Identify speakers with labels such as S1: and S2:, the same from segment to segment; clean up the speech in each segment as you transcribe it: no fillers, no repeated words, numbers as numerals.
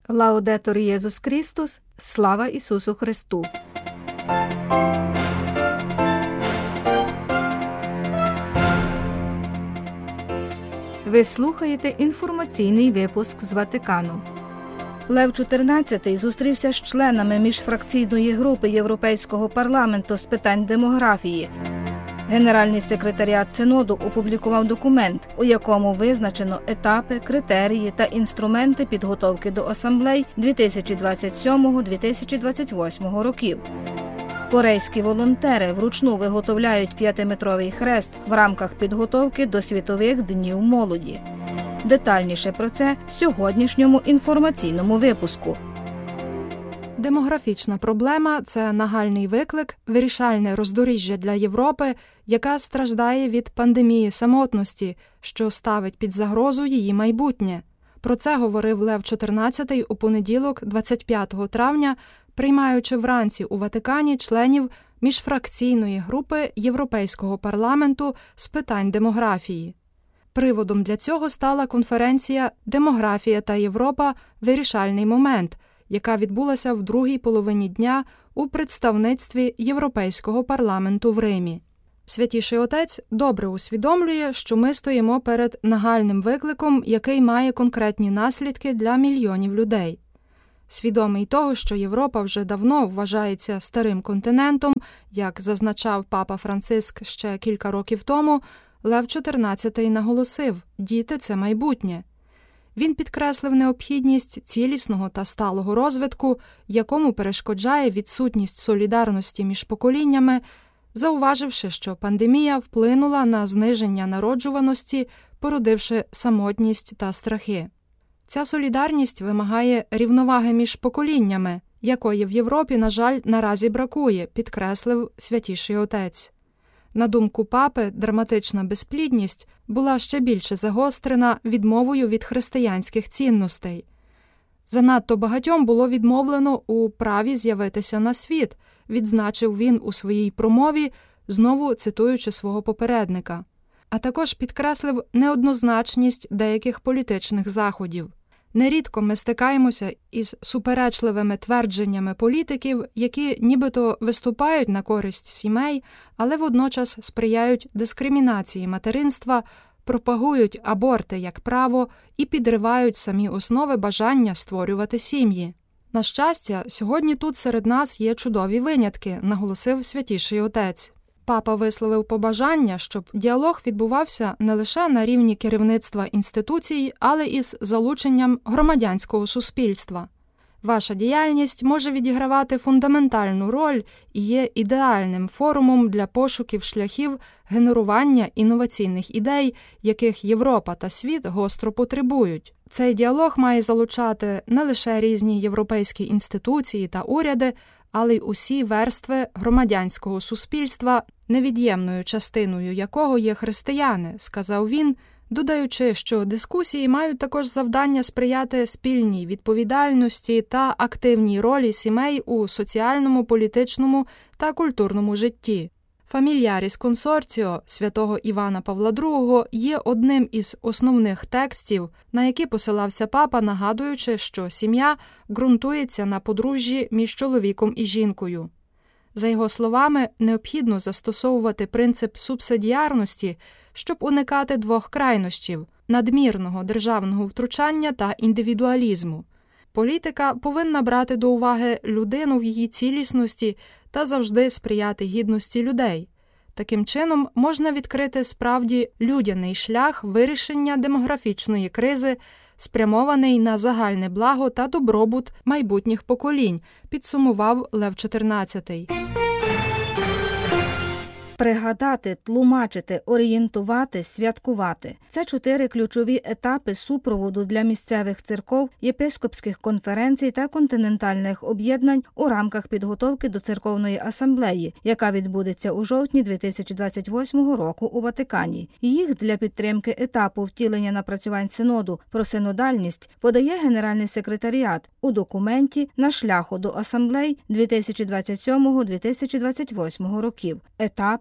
S1: Лаудетор Єсус Христос, слава Ісусу Христу! Ви слухаєте інформаційний випуск з Ватикану. Лев XIV зустрівся з членами міжфракційної групи Європейського парламенту з питань демографії. Генеральний секретаріат Синоду опублікував документ, у якому визначено етапи, критерії та інструменти підготовки до асамблей 2027-2028 років. Корейські волонтери вручну виготовляють 5-метровий хрест в рамках підготовки до Світових днів молоді. Детальніше про це в сьогоднішньому інформаційному випуску.
S2: Демографічна проблема – це нагальний виклик, вирішальне роздоріжжя для Європи, яка страждає від пандемії самотності, що ставить під загрозу її майбутнє. Про це говорив Лев XIV у понеділок, 25 травня, приймаючи вранці у Ватикані членів міжфракційної групи Європейського парламенту з питань демографії. Приводом для цього стала конференція «Демографія та Європа. Вирішальний момент», яка відбулася в другій половині дня у представництві Європейського парламенту в Римі. Святіший Отець добре усвідомлює, що ми стоїмо перед нагальним викликом, який має конкретні наслідки для мільйонів людей. Свідомий того, що Європа вже давно вважається старим континентом, як зазначав папа Франциск ще кілька років тому, Лев XIV наголосив – діти – це майбутнє. Він підкреслив необхідність цілісного та сталого розвитку, якому перешкоджає відсутність солідарності між поколіннями, зауваживши, що пандемія вплинула на зниження народжуваності, породивши самотність та страхи. Ця солідарність вимагає рівноваги між поколіннями, якої в Європі, на жаль, наразі бракує, підкреслив Святіший Отець. На думку папи, драматична безплідність була ще більше загострена відмовою від християнських цінностей. Занадто багатьом було відмовлено у праві з'явитися на світ, відзначив він у своїй промові, знову цитуючи свого попередника. А також підкреслив неоднозначність деяких політичних заходів. Нерідко ми стикаємося із суперечливими твердженнями політиків, які нібито виступають на користь сімей, але водночас сприяють дискримінації материнства, пропагують аборти як право і підривають самі основи бажання створювати сім'ї. На щастя, сьогодні тут серед нас є чудові винятки, наголосив Святіший Отець. Папа висловив побажання, щоб діалог відбувався не лише на рівні керівництва інституцій, але і з залученням громадянського суспільства. Ваша діяльність може відігравати фундаментальну роль і є ідеальним форумом для пошуків шляхів генерування інноваційних ідей, яких Європа та світ гостро потребують. Цей діалог має залучати не лише різні європейські інституції та уряди, але й усі верстви громадянського суспільства, невід'ємною частиною якого є християни, сказав він, додаючи, що дискусії мають також завдання сприяти спільній відповідальності та активній ролі сімей у соціальному, політичному та культурному житті. «Фамільяріс консорціо» святого Івана Павла II є одним із основних текстів, на які посилався папа, нагадуючи, що сім'я ґрунтується на подружжі між чоловіком і жінкою. За його словами, необхідно застосовувати принцип субсидіарності, щоб уникати двох крайнощів – надмірного державного втручання та індивідуалізму. Політика повинна брати до уваги людину в її цілісності та завжди сприяти гідності людей. Таким чином, можна відкрити справді людяний шлях вирішення демографічної кризи, спрямований на загальне благо та добробут майбутніх поколінь, підсумував Лев XIV.
S1: Пригадати, тлумачити, орієнтувати, святкувати – це 4 ключові етапи супроводу для місцевих церков, єпископських конференцій та континентальних об'єднань у рамках підготовки до церковної асамблеї, яка відбудеться у жовтні 2028 року у Ватикані. Їх для підтримки етапу втілення напрацювань Синоду про синодальність подає Генеральний секретаріат у документі «На шляху до асамблей 2027-2028 років. Етапи,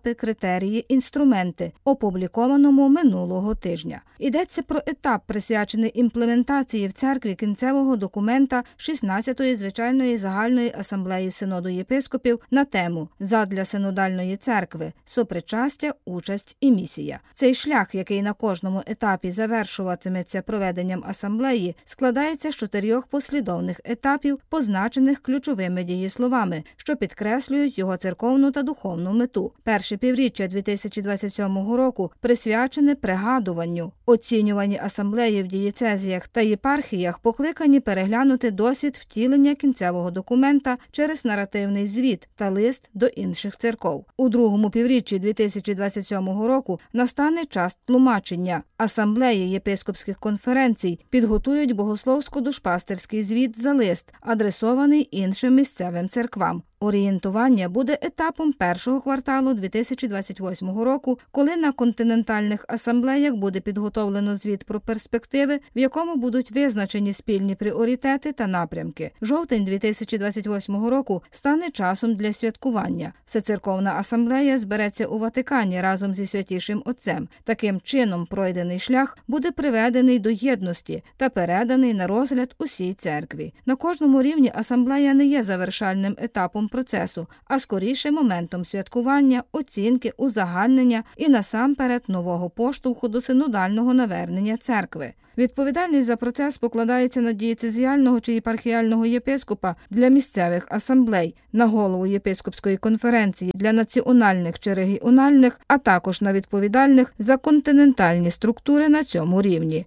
S1: етапи, критерії, інструменти, опублікованому минулого тижня. Йдеться про етап, присвячений імплементації в церкві кінцевого документа 16-ї звичайної загальної асамблеї Синоду єпископів на тему «Задля синодальної церкви. Сопричастя, участь і місія». Цей шлях, який на кожному етапі завершуватиметься проведенням асамблеї, складається з 4 послідовних етапів, позначених ключовими дієсловами, що підкреслюють його церковну та духовну мету. Перше півріччя 2027 року присвячене пригадуванню. Оцінювані асамблеї в дієцезіях та єпархіях покликані переглянути досвід втілення кінцевого документа через наративний звіт та лист до інших церков. У другому півріччі 2027 року настане час тлумачення. Асамблеї єпископських конференцій підготують богословсько-душпастерський звіт за лист, адресований іншим місцевим церквам. Орієнтування буде етапом першого кварталу 2028 року, коли на континентальних асамблеях буде підготовлено звіт про перспективи, в якому будуть визначені спільні пріоритети та напрямки. Жовтень 2028 року стане часом для святкування. Всецерковна асамблея збереться у Ватикані разом зі Святішим Отцем. Таким чином, пройдений шлях буде приведений до єдності та переданий на розгляд усій церкві. На кожному рівні асамблея не є завершальним етапом процесу, а скоріше моментом святкування, оцінки, узагальнення і насамперед нового поштовху до синодального навернення церкви. Відповідальність за процес покладається на дієцезіального чи єпархіального єпископа для місцевих асамблей, на голову єпископської конференції для національних чи регіональних, а також на відповідальних за континентальні структури на цьому рівні.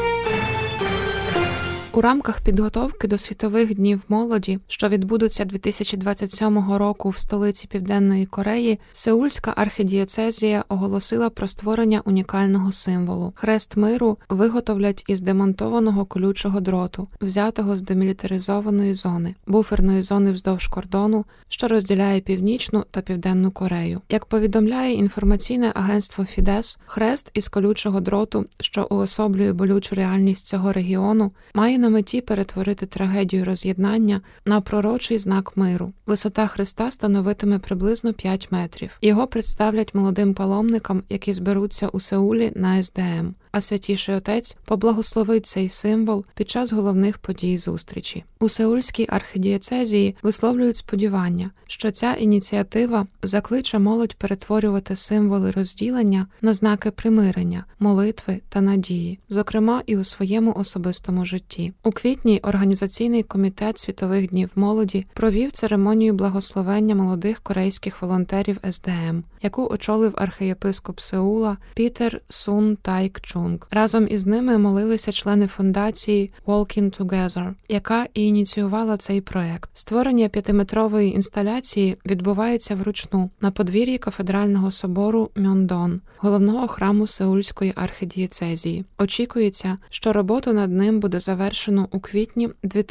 S3: У рамках підготовки до Світових днів молоді, що відбудуться 2027 року в столиці Південної Кореї, Сеульська архідієцезія оголосила про створення унікального символу. Хрест миру виготовлять із демонтованого колючого дроту, взятого з демілітаризованої зони, буферної зони вздовж кордону, що розділяє Північну та Південну Корею. Як повідомляє інформаційне агентство Фідес, хрест із колючого дроту, що уособлює болючу реальність цього регіону, має на меті перетворити трагедію роз'єднання на пророчий знак миру. Висота хреста становитиме приблизно 5 метрів. Його представлять молодим паломникам, які зберуться у Сеулі на СДМ. А Святіший Отець поблагословить цей символ під час головних подій зустрічі. У Сеульській архідієцезії висловлюють сподівання, що ця ініціатива закличе молодь перетворювати символи розділення на знаки примирення, молитви та надії, зокрема і у своєму особистому житті. У квітні Організаційний комітет Світових днів молоді провів церемонію благословення молодих корейських волонтерів СДМ, яку очолив архієпископ Сеула Пітер Сун Тайк Чунг. Разом із ними молилися члени фундації Walking Together, яка і ініціювала цей проект. Створення 5-метрової інсталяції відбувається вручну на подвір'ї кафедрального собору Мьондон, головного храму Сеульської архідієцезії. Очікується, що роботу над ним буде завершено у квітні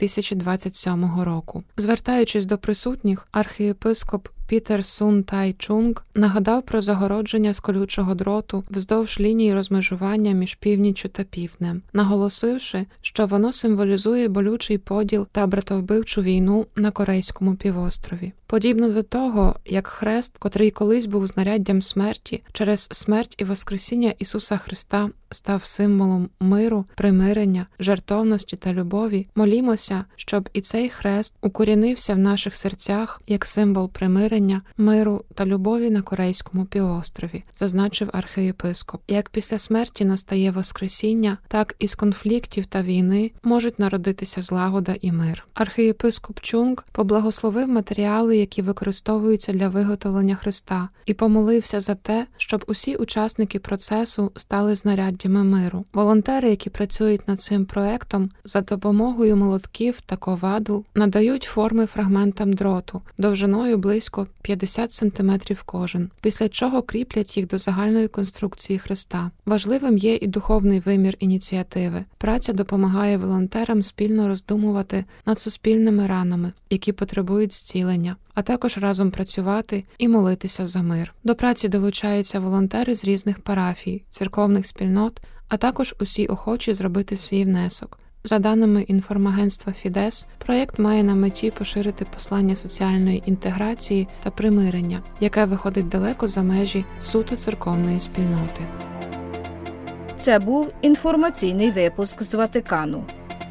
S3: 2027 року. Звертаючись до присутніх, архієпископ Пітер Сун Тай Чунг нагадав про загородження з колючого дроту вздовж лінії розмежування між північчю та півднем, наголосивши, що воно символізує болючий поділ та братовбивчу війну на Корейському півострові. Подібно до того, як хрест, котрий колись був знаряддям смерті, через смерть і воскресіння Ісуса Христа став символом миру, примирення, жертовності та любові, молімося, щоб і цей хрест укорінився в наших серцях як символ примирення, миру та любові на Корейському півострові, зазначив архієпископ. Як після смерті настає воскресіння, так із конфліктів та війни можуть народитися злагода і мир. Архієпископ Чунг поблагословив матеріали, які використовуються для виготовлення хреста, і помолився за те, щоб усі учасники процесу стали знаряддями миру. Волонтери, які працюють над цим проектом, за допомогою молотків та ковадл надають форми фрагментам дроту, довжиною близько 50 см кожен, після чого кріплять їх до загальної конструкції хреста. Важливим є і духовний вимір ініціативи. Праця допомагає волонтерам спільно роздумувати над суспільними ранами, які потребують зцілення, а також разом працювати і молитися за мир. До праці долучаються волонтери з різних парафій, церковних спільнот, а також усі охочі зробити свій внесок. За даними інформагентства Фідес, проєкт має на меті поширити послання соціальної інтеграції та примирення, яке виходить далеко за межі суто церковної спільноти.
S1: Це був інформаційний випуск з Ватикану.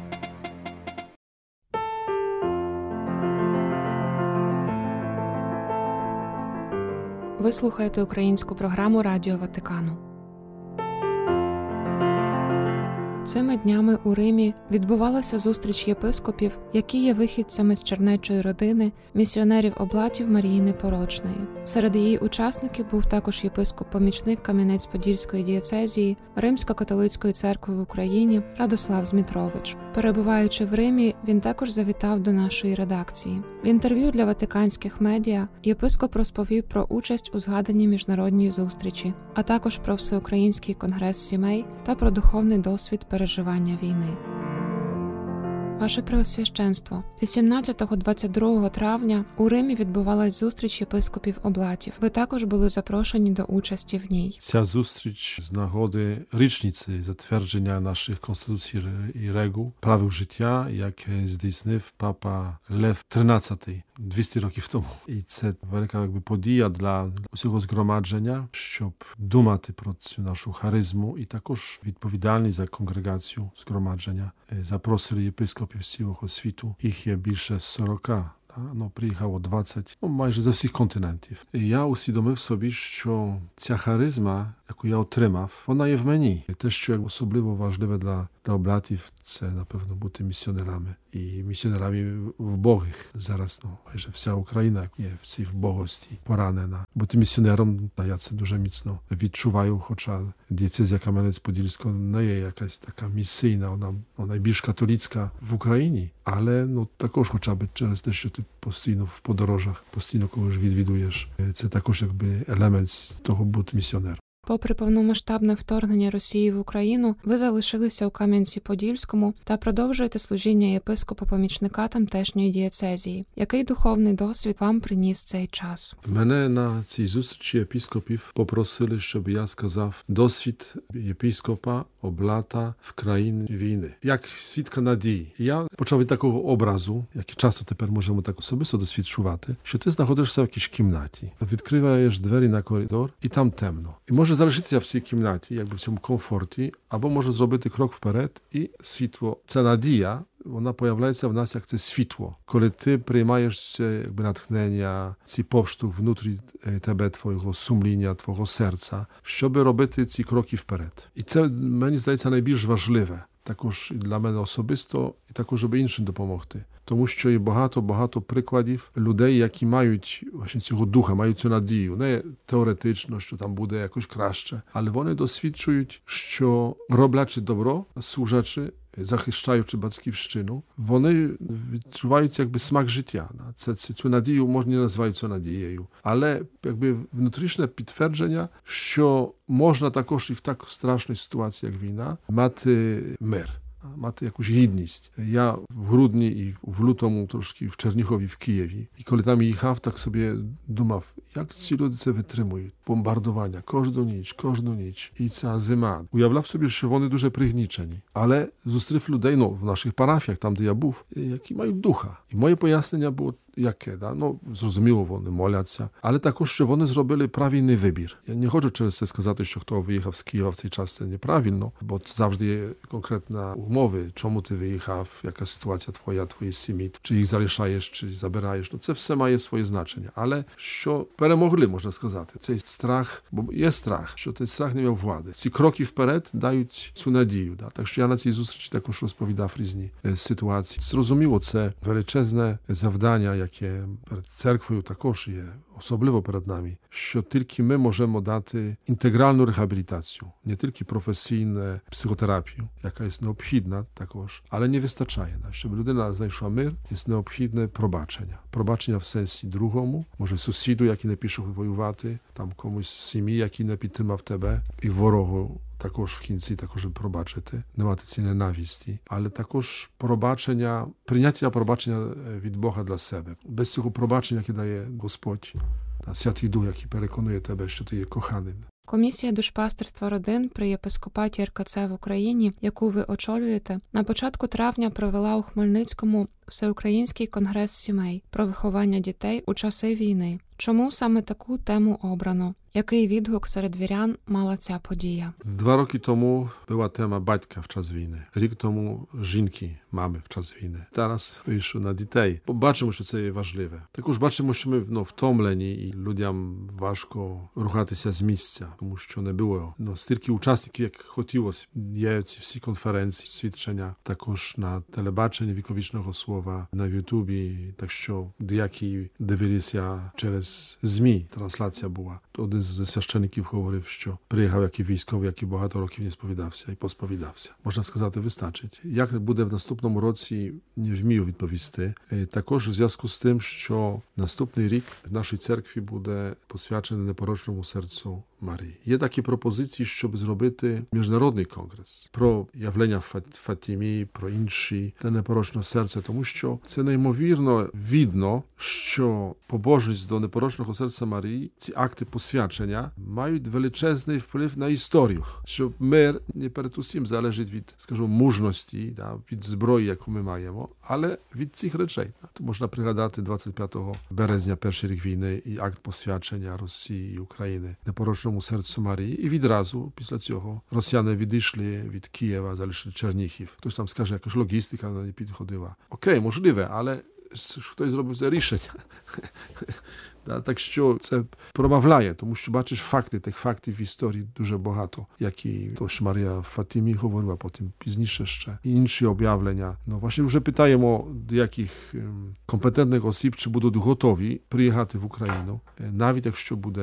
S3: Ви слухаєте українську програму Радіо Ватикану. Цими днями у Римі відбувалася зустріч єпископів, які є вихідцями з чернечої родини, місіонерів облатів Марії Непорочної. Серед її учасників був також єпископ-помічник Кам'янець-Подільської дієцезії Римсько-католицької церкви в Україні Радослав Змітрович. Перебуваючи в Римі, він також завітав до нашої редакції. В інтерв'ю для ватиканських медіа єпископ розповів про участь у згаданій міжнародній зустрічі, а також про Всеукраїнський конгрес сімей та про духовний досвід переживання війни. Ваше Преосвященство, 18-22 травня у Римі відбувалась зустріч єпископів облатів. Ви також були запрошені до участі в ній.
S4: Ця зустріч з нагоди річниці затвердження наших конституцій і регул, правил життя, яке здійснив папа Лев XIII 200 років тому. І це велика подія для усього згромадження, щоб думати про цю нашу харизму і також відповідальність за конгрегацію згромадження. Запросили єпископів з цілого світу. Їх є більше 40. Приїхало 20, майже з всіх континентів. І я усвідомив собі, що ця харизма, яку я отримав, вона є в мені. І те, що особливо важливе для облатів, це, напевно, бути місіонерами. І місіонерами вбогих. Зараз майже вся Україна є в цій вбогості поранена. Бути місіонером, я це дуже міцно відчуваю, хоча дієцезія Кам'янець-Подільська не є якась така місійна, вона найбільш католицька в Україні. Але також хоча б через те, що ти постійно в подорожах, постійно когось відвідуєш, це також елемент того бути місіонером.
S3: Попри повномасштабне вторгнення Росії в Україну, ви залишилися у Кам'янці-Подільському та продовжуєте служіння єпископа-помічника тамтешньої дієцезії. Який духовний досвід вам приніс цей час?
S4: Мене на цій зустрічі єпископів попросили, щоб я сказав досвід єпископа облата в країні війни. Як свідка надії. Я почав від такого образу, який часто тепер можемо так особисто досвідчувати, що ти знаходишся в якійсь кімнаті, відкриваєш двері на коридор і там темно. І може залишитися в цій кімнаті, в цьому комфорті, або може зробити крок вперед і світло. Ця надія, вона появляється в нас як це світло. Коли ти приймаєш це натхнення, ці поштовх внутрі тебе, твого сумління, твого серця, щоб робити ці кроки вперед. І це, мені здається, найбільш важливе. Також для мене особисто, і також, щоб іншим допомогти. Тому що є багато прикладів людей, які мають цього духа, мають цю надію. Не теоретично, що там буде якось краще, але вони досвідчують, що роблячи добро, служачи, захищаючи батьківщину, вони відчувають смак життя. Цю надію можна не називати цю надією, але внутрішнє підтвердження, що можна також і в так страшній ситуації, як війна, мати мир. Мати якусь гідність. Я в грудні і в лютому трошки в Чернігові, в Києві. І коли там їхав, так собі думав, як ці люди це витримують. Бомбардування кожну ніч. І ця зима. Уявляв собі, що вони дуже пригнічені. Але зустрів людей, в наших парафіях, там, де я був, які мають духа. І моє пояснення було яке, зрозуміло, вони моляться, але також, що вони зробили правильний вибір. Я не хочу через це сказати, що хто виїхав з Києва в цей час, це неправильно, бо завжди є конкретна умови, чому ти виїхав, яка ситуація твоєї сім'ї, чи їх залишаєш, чи забираєш. Це все має своє значення. Але що перемогли, можна сказати, цей страх, бо є страх, що цей страх не мав влади. Ці кроки вперед дають цю надію. Так що я на цій зустрічі також розповідав різні ситуації. Зрозуміло, це величезне завдання, яке перед церквою також є, особливо перед нами, що тільки ми можемо дати інтегральну реабілітацію, не тільки професійну психотерапію, яка є необхідна також, але не вистачає. Щоб людина знайшла мир, є необхідне пробачення. Пробачення в сенсі другому, може сусіду, який не пішов воювати, там комусь з сім'ї, який не підтримав тебе, і ворогу також в кінці також пробачити, не мати цієї ненависті, але також прийняття пробачення від Бога для себе. Без цього пробачення, яке дає Господь, Святий Дух, який переконує тебе, що ти є коханим.
S3: Комісія душпастерства родин при єпископаті РКЦ в Україні, яку ви очолюєте, на початку травня провела у Хмельницькому Всеукраїнський конгрес сімей про виховання дітей у часи війни. Чому саме таку тему обрано? Який відгук серед вірян мала ця подія?
S4: 2 роки тому była tema батька в час війни. Рік тому жінки, мами в час війни. Зараз вийшов на дітей. Бачимо, що це є важливе. Також бачимо, що ми втомлені і людям важко рухатися з місця, тому що не було стільки учасників, як хотілося. Є ці всі конференції, свідчення, також на телебаченні віковічного слова, на Ютубі, так що деякі дивилися через ЗМІ, трансляція була. Один з священиків говорив, що приїхав як і військовий, який багато років не сповідався і посповідався. Можна сказати, вистачить. Як буде в наступному році, не вмію відповісти. Також в зв'язку з тим, що наступний рік в нашій церкві буде посвячений непорочному серцю Марії. Є такі пропозиції, щоб зробити міжнародний конгрес про явлення Фатімі, про інші те непорочне серце, тому що це неймовірно видно, що побожність до непорочного серця Марії, ці акти посвячення мають величезний вплив на історію, що мир не перед усім залежить від, скажімо, мужності, від зброї, яку ми маємо, але від цих речей. То можна пригадати 25 березня, перший рік війни і акт посвячення Росії і України непорочному серцю Марії. І відразу після цього росіяни відійшли від Києва, залишили Чернігів. Хтось там скаже, якась логістика не підходила. Окей, можливе, але хтось зробив це рішення. Так що це промовляє, тому що бачиш факти, тих фактів в історії дуже багато, які тож Марія в Фатімі говорила, потім пізніше ще. І інші об'явлення. Właśnie вже питаємо деяких компетентних осіб, чи будуть готові приїхати в Україну, навіть якщо буде